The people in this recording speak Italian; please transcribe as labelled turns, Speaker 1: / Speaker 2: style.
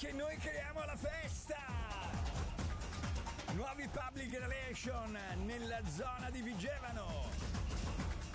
Speaker 1: perché noi creiamo la festa! Nuovi public relation nella zona di Vigevano.